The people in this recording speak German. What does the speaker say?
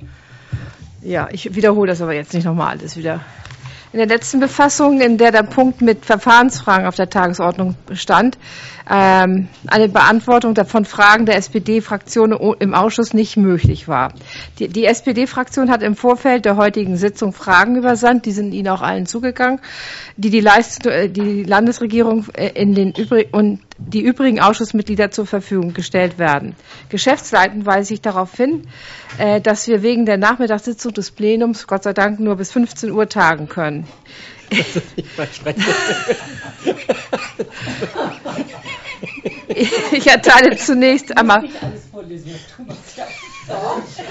Ja, ich wiederhole das aber jetzt nicht nochmal alles wieder. In der letzten Befassung, in der Punkt mit Verfahrensfragen auf der Tagesordnung stand, eine Beantwortung von Fragen der SPD-Fraktion im Ausschuss nicht möglich war. Die SPD-Fraktion hat im Vorfeld der heutigen Sitzung Fragen übersandt, die sind Ihnen auch allen zugegangen, die Landesregierung und die übrigen Ausschussmitglieder zur Verfügung gestellt werden. Geschäftsleitend weise ich darauf hin, dass wir wegen der Nachmittagssitzung des Plenums Gott sei Dank nur bis 15 Uhr tagen können. Ich erteile zunächst einmal.